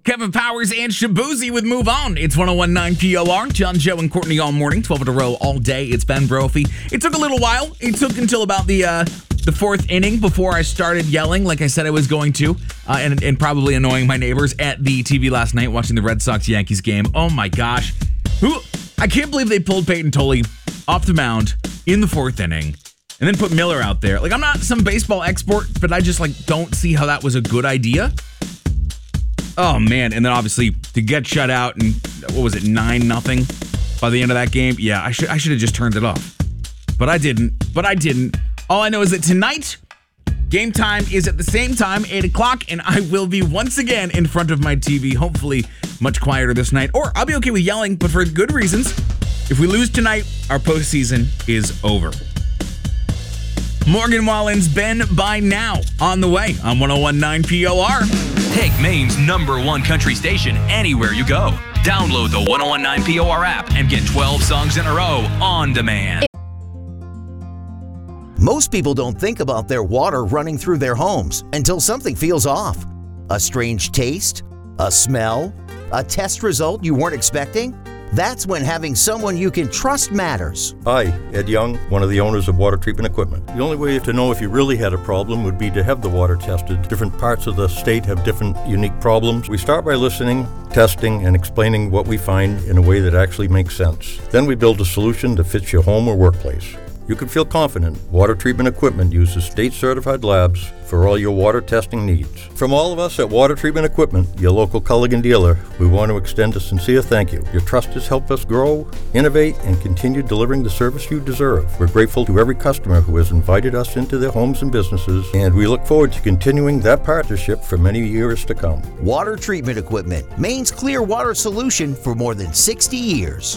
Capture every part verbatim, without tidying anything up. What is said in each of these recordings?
Kevin Powers and Shabuzi with Move On. It's one oh one point nine P O R. John, Joe, and Courtney all morning, twelve in a row all day. It's Ben Brophy. It took a little while. It took until about the uh, the fourth inning before I started yelling like I said I was going to, uh, and, and probably annoying my neighbors at the T V last night watching the Red Sox-Yankees game. Oh my gosh. Who? I can't believe they pulled Peyton Tolley off the mound in the fourth inning and then put Miller out there. Like, I'm not some baseball expert, but I just like don't see how that was a good idea. Oh, man. And then obviously to get shut out and what was it, nine nothing by the end of that game? Yeah, I should I should have just turned it off. But I didn't. But I didn't. All I know is that tonight, game time is at the same time, eight o'clock, and I will be once again in front of my T V, hopefully much quieter this night. Or I'll be okay with yelling, but for good reasons. If we lose tonight, our postseason is over. Morgan Wallen's Ben by Now on the way on one oh one point nine P O R. Take Maine's number one country station anywhere you go. Download the one oh one point nine P O R app and get twelve songs in a row on demand. Most people don't think about their water running through their homes until something feels off. A strange taste? A smell? A test result you weren't expecting? That's when having someone you can trust matters. Hi, Ed Young, one of the owners of Water Treatment Equipment. The only way to know if you really had a problem would be to have the water tested. Different parts of the state have different unique problems. We start by listening, testing, and explaining what we find in a way that actually makes sense. Then we build a solution that fits your home or workplace. You can feel confident Water Treatment Equipment uses state-certified labs for all your water testing needs. From all of us at Water Treatment Equipment, your local Culligan dealer, we want to extend a sincere thank you. Your trust has helped us grow, innovate, and continue delivering the service you deserve. We're grateful to every customer who has invited us into their homes and businesses, and we look forward to continuing that partnership for many years to come. Water Treatment Equipment, Maine's clear water solution for more than sixty years.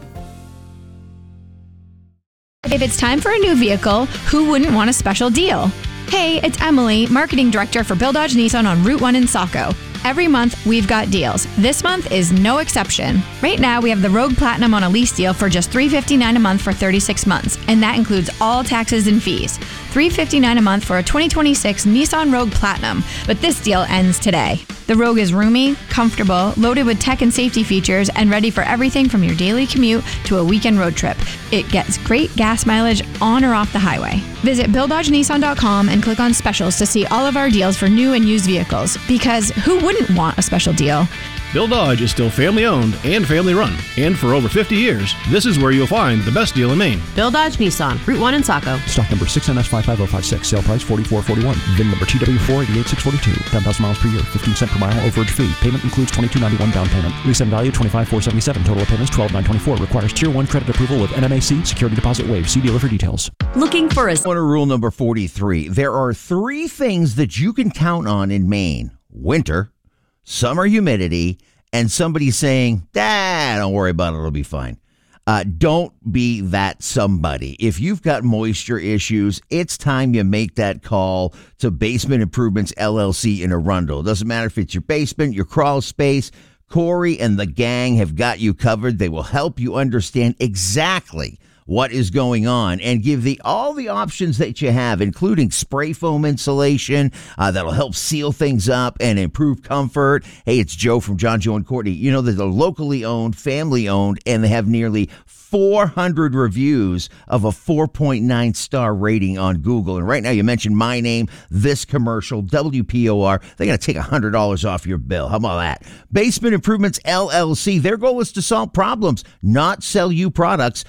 If it's time for a new vehicle, who wouldn't want a special deal? Hey, it's Emily, Marketing Director for Bill Dodge Nissan on Route one in Saco. Every month, we've got deals. This month is no exception. Right now, we have the Rogue Platinum on a lease deal for just three hundred fifty-nine dollars a month for thirty-six months, and that includes all taxes and fees. three hundred fifty-nine dollars a month for a twenty twenty-six Nissan Rogue Platinum, but this deal ends today. The Rogue is roomy, comfortable, loaded with tech and safety features, and ready for everything from your daily commute to a weekend road trip. It gets great gas mileage on or off the highway. Visit Bill Dodge Nissan dot com and click on specials to see all of our deals for new and used vehicles, because who wouldn't want a special deal? Bill Dodge is still family-owned and family-run, and for over fifty years, this is where you'll find the best deal in Maine. Bill Dodge Nissan, Route one in Saco. Stock number six N S five five zero five six. Sale price forty-four forty-one. V I N number T W four eight eight six four two. ten thousand miles per year. fifteen cent per mile overage fee. Payment includes twenty-two ninety-one down payment. Lease end value twenty-five four seventy-seven. Total of payments twelve nine twenty-four. Requires Tier one credit approval with N M A C. Security deposit waived. See dealer for details. Looking for a... Owner rule number forty-three. There are three things that you can count on in Maine. Winter, summer humidity, and somebody saying, ah, don't worry about it, it'll be fine. Uh, don't be that somebody. If you've got moisture issues, it's time you make that call to Basement Improvements, L L C in Arundel. It doesn't matter if it's your basement, your crawl space. Corey and the gang have got you covered. They will help you understand exactly what is going on and give the all the options that you have, including spray foam insulation uh, that'll help seal things up and improve comfort. Hey, it's Joe from John, Joe, and Courtney. You know that they're locally owned, family owned, and they have nearly four hundred reviews of a four point nine star rating on Google. And right now you mentioned my name, this commercial, W P O R. They're going to take one hundred dollars off your bill. How about that? Basement Improvements, L L C. Their goal is to solve problems, not sell you products.